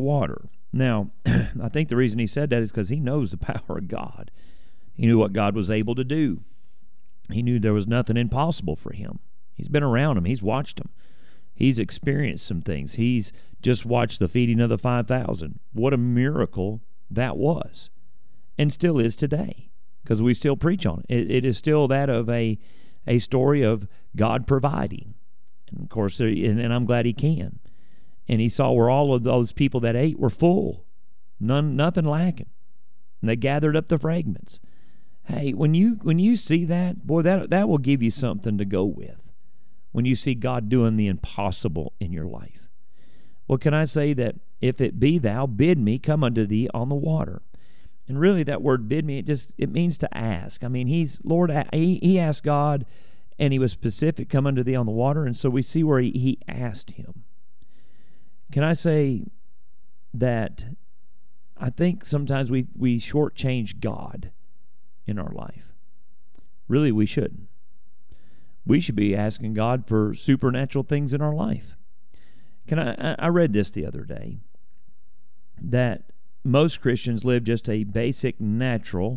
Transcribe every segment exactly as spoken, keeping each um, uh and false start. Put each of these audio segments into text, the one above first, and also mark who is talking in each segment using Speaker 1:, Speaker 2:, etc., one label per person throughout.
Speaker 1: water. Now, I think the reason he said that is because he knows the power of God. He knew what God was able to do. He knew there was nothing impossible for him. He's been around him. He's watched him. He's experienced some things. He's just watched the feeding of the five thousand. What a miracle that was, and still is today, because we still preach on it. It, it is still that of a, a story of God providing. And, of course, and, and I'm glad he can. And he saw where all of those people that ate were full, none, nothing lacking. And they gathered up the fragments. Hey, when you when you see that, boy, that that will give you something to go with. When you see God doing the impossible in your life. Well, can I say that if it be thou, bid me come unto thee on the water. And really that word bid me, it just it means to ask. I mean, he's, Lord, he, he asked God, and he was specific, come unto thee on the water. And so we see where he, he asked him. Can I say that I think sometimes we, we shortchange God in our life. Really, we shouldn't. We should be asking God for supernatural things in our life. Can I, I read this the other day, that most Christians live just a basic natural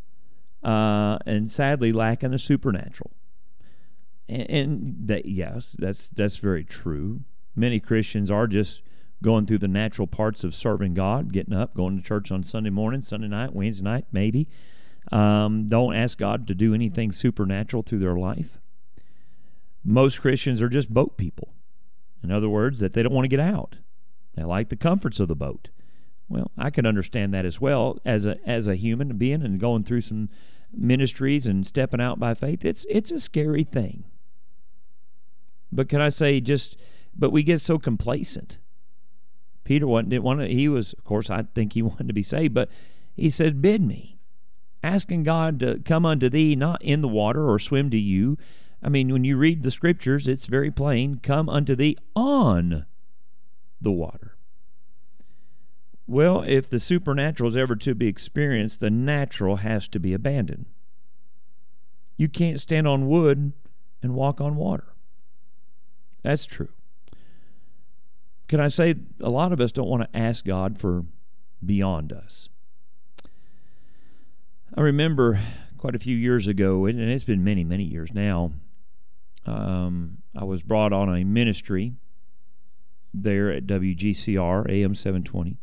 Speaker 1: uh, and sadly lacking the supernatural. And, and that, yes, that's that's very true. Many Christians are just going through the natural parts of serving God, getting up, going to church on Sunday morning, Sunday night, Wednesday night, maybe. Um, don't ask God to do anything supernatural through their life. Most Christians are just boat people. In other words, that they don't want to get out. They like the comforts of the boat. Well, I can understand that as well as a as a human being and going through some ministries and stepping out by faith. It's it's a scary thing. But can I say just, but we get so complacent. Peter didn't want to, he was, of course, I think he wanted to be saved, but he said, bid me. Asking God to come unto thee, not in the water or swim to you. I mean, when you read the scriptures, it's very plain, come unto thee on the water. Well, if the supernatural is ever to be experienced, the natural has to be abandoned. You can't stand on wood and walk on water. That's true. Can I say a lot of us don't want to ask God for beyond us? I remember quite a few years ago, and it's been many, many years now, um, I was brought on a ministry there at W G C R, A M seven twenty.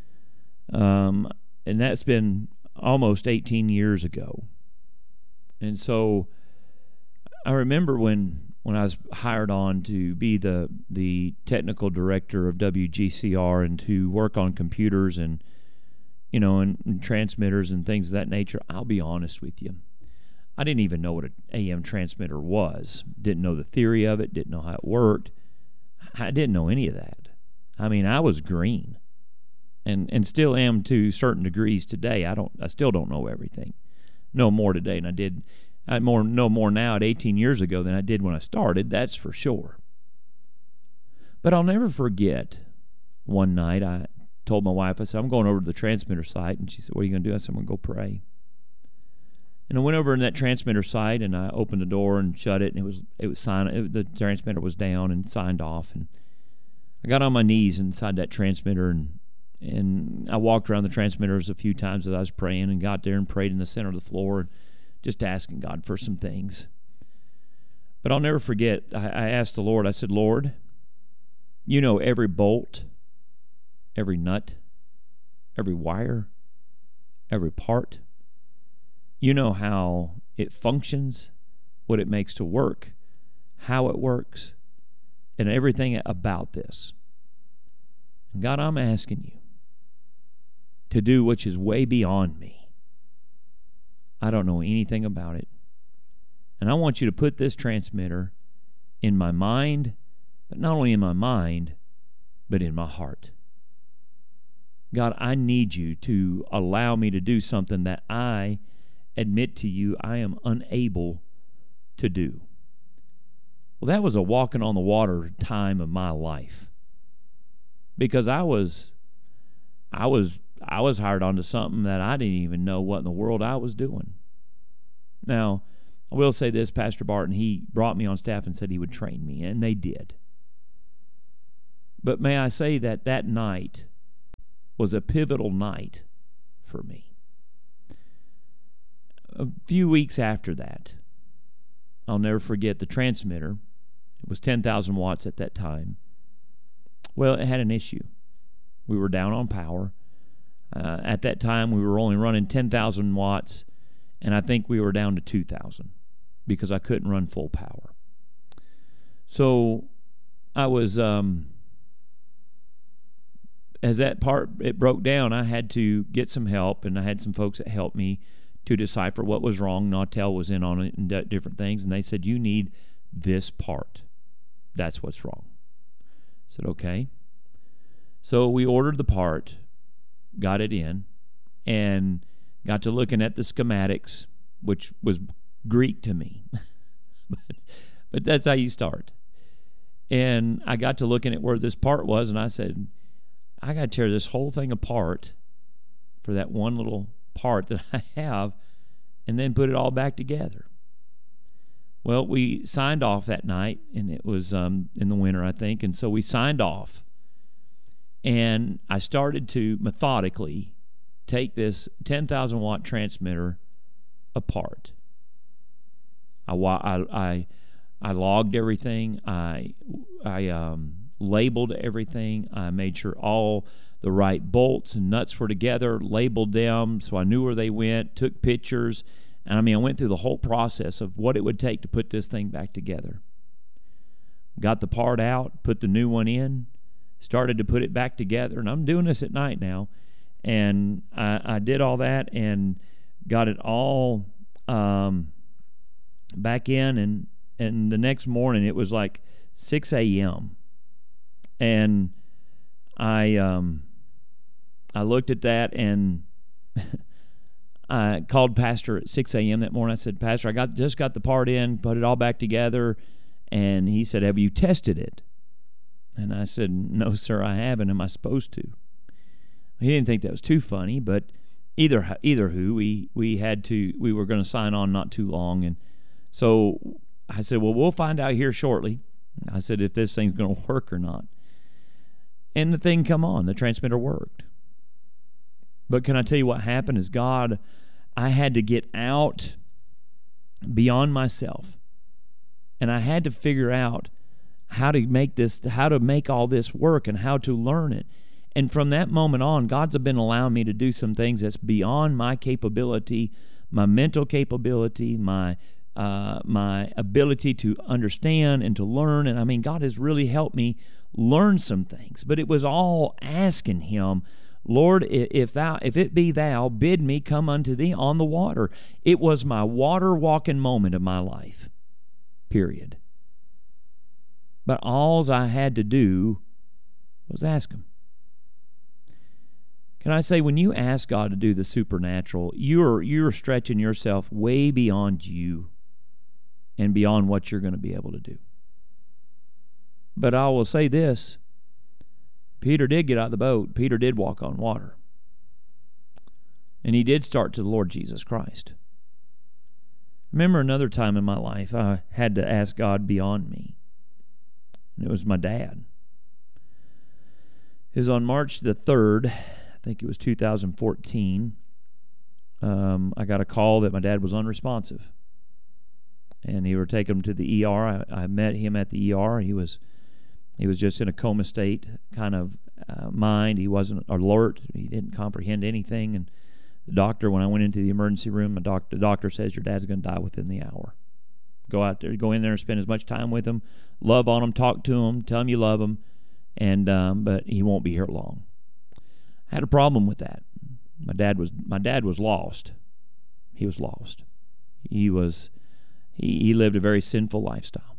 Speaker 1: Um, and that's been almost eighteen years ago. And so I remember when, when I was hired on to be the, the technical director of W G C R and to work on computers and you know, and, and transmitters and things of that nature, I'll be honest with you. I didn't even know what an A M transmitter was. Didn't know the theory of it, didn't know how it worked. I didn't know any of that. I mean, I was green. And and still am to certain degrees today. I don't I still don't know everything. Know more today than I did. I more know more now at eighteen years ago than I did when I started, that's for sure. But I'll never forget one night I told my wife, I said, I'm going over to the transmitter site. And she said, what are you going to do? I said, I'm going to go pray. And I went over in that transmitter site, and I opened the door and shut it, and it was it was signed. It, the transmitter was down and signed off. And I got on my knees inside that transmitter, and and I walked around the transmitters a few times as I was praying, and got there and prayed in the center of the floor, just asking God for some things. But I'll never forget, I, I asked the Lord, I said, Lord, you know every bolt, every nut, every wire, every part. You know how it functions, what it makes to work, how it works, and everything about this. And God, I'm asking you to do which is way beyond me. I don't know anything about it. And I want you to put this transmitter in my mind, but not only in my mind, but in my heart. God, I need you to allow me to do something that I admit to you I am unable to do. Well, that was a walking on the water time of my life. Because I was I was I was hired onto something that I didn't even know what in the world I was doing. Now, I will say this, Pastor Barton, he brought me on staff and said he would train me, and they did. But may I say that that night, was a pivotal night for me. A few weeks after that, I'll never forget the transmitter. It was ten thousand watts at that time. Well, it had an issue. We were down on power. Uh, at that time, we were only running ten thousand watts, and I think we were down to two thousand because I couldn't run full power. So I was, um, as that part, it broke down, I had to get some help, and I had some folks that helped me to decipher what was wrong. Nautel was in on it and d- different things, and they said, you need this part. That's what's wrong. I said, okay. So we ordered the part, got it in, and got to looking at the schematics, which was Greek to me. but, but that's how you start. And I got to looking at where this part was, and I said, I got to tear this whole thing apart for that one little part that I have and then put it all back together. Well, we signed off that night, and it was um, in the winter, I think, and so we signed off. And I started to methodically take this ten thousand watt transmitter apart. I, I, I, I logged everything. I, I um, labeled everything. I made sure all the right bolts and nuts were together, labeled them so I knew where they went, took pictures. And I mean, I went through the whole process of what it would take to put this thing back together. Got the part out, put the new one in, started to put it back together. And I'm doing this at night now. And I, I did all that and got it all um, back in. And, and the next morning, it was like six a.m. And I um, I looked at that and I called Pastor at six a.m. that morning. I said, Pastor, I got just got the part in, put it all back together. And he said, have you tested it? And I said, no, sir, I haven't. Am I supposed to? He didn't think that was too funny, but either either who, we, we had to, we were going to sign on not too long. And so I said, well, we'll find out here shortly. I said, if this thing's going to work or not. And the thing come on, the transmitter worked. But can I tell you what happened is God, I had to get out beyond myself. And I had to figure out how to make this, how to make all this work and how to learn it. And from that moment on, God's been allowing me to do some things that's beyond my capability, my mental capability, my uh, my ability to understand and to learn. And I mean, God has really helped me learn some things. But it was all asking Him, Lord, if thou, if it be thou, bid me come unto thee on the water. It was my water walking moment of my life, period. But all I had to do was ask Him. Can I say, when you ask God to do the supernatural, you're you're stretching yourself way beyond you and beyond what you're going to be able to do. But I will say this, Peter did get out of the boat. Peter did walk on water. And he did start to the Lord Jesus Christ. I remember another time in my life I had to ask God beyond me. And it was my dad. It was on March the third, I think it was two thousand fourteen. Um, I got a call that my dad was unresponsive. And he were taking him to the E R. I, I met him at the E R. He was he was just in a coma state kind of uh, mind. He wasn't alert. He didn't comprehend anything. And the doctor, when I went into the emergency room, the doctor, the doctor says, your dad's going to die within the hour. Go out there, go in there and spend as much time with him, love on him, talk to him, tell him you love him, and um, but he won't be here long. I had a problem with that. My dad was my dad was lost. He was lost. He was he, he lived a very sinful lifestyle.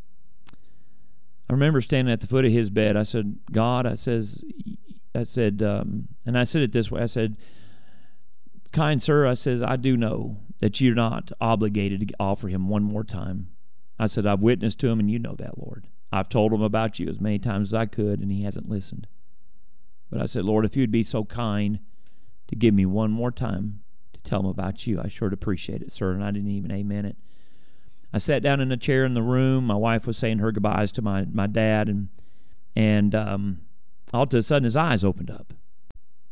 Speaker 1: I remember standing at the foot of his bed. I said, God, I says, I said, um, and I said it this way. I said, kind sir, I says, I do know that you're not obligated to offer him one more time. I said, I've witnessed to him, and you know that, Lord. I've told him about you as many times as I could, and he hasn't listened. But I said, Lord, if you'd be so kind to give me one more time to tell him about you, I sure appreciate it, sir. And I didn't even amen it. I sat down in a chair in the room. My wife was saying her goodbyes to my, my dad, and and um, all of a sudden his eyes opened up.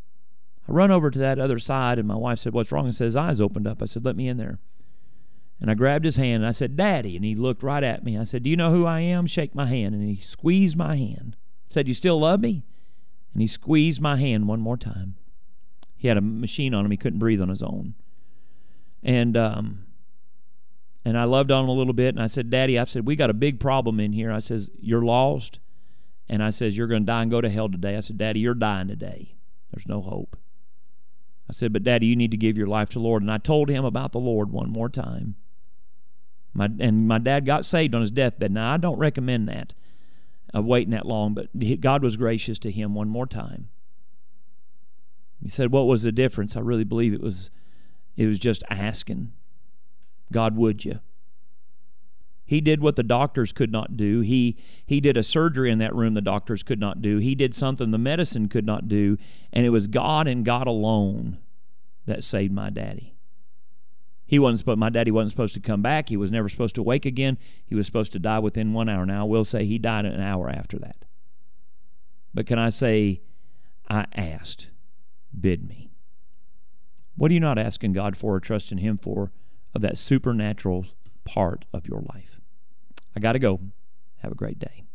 Speaker 1: I run over to that other side, and my wife said, "What's wrong?" I said, "His eyes opened up." I said, "Let me in there." And I grabbed his hand, and I said, "Daddy." And he looked right at me. I said, "Do you know who I am?" Shake my hand. And he squeezed my hand. Said, "You still love me?" And he squeezed my hand one more time. He had a machine on him. He couldn't breathe on his own. And um, and I loved on him a little bit. And I said, "Daddy," I said, "we got a big problem in here." I says, "You're lost." And I says, "You're going to die and go to hell today." I said, "Daddy, you're dying today. There's no hope." I said, "But Daddy, you need to give your life to the Lord." And I told him about the Lord one more time. My and my dad got saved on his deathbed. Now, I don't recommend that, of waiting that long, but God was gracious to him one more time. He said, "What was the difference?" I really believe it was it was just asking, "God, would you?" He did what the doctors could not do. He he did a surgery in that room the doctors could not do. He did something the medicine could not do, and it was God and God alone that saved my daddy. He wasn't supposed, my daddy wasn't supposed to come back. He was never supposed to wake again. He was supposed to die within one hour. Now, I will say he died an hour after that. But can I say, I asked, bid me. What are you not asking God for or trusting him for of that supernatural part of your life? I got to go. Have a great day.